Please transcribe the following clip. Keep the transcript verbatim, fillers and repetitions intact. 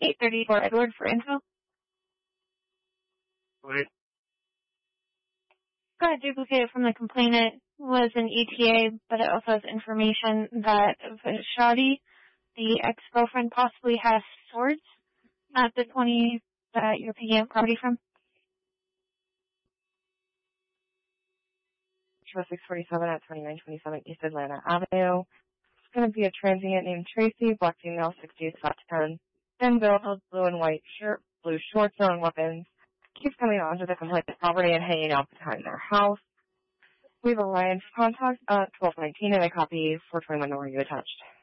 eight thirty-four Edward for info. Wait. Got a duplicate from the complainant. Was an E T A, but it also has information that Vishadi, the ex-girlfriend, possibly has swords at the twenty that you're picking up property from. six forty-seven at twenty-nine twenty-seven East Atlanta Avenue. It's going to be a transient named Tracy, black female, sixty, flat to ten. Thin build, blue and white shirt, blue shorts, on weapons. Keeps coming onto the complainant's property and hanging out behind their house. We have a line for contact at twelve nineteen and a copy for twenty-one where you attached.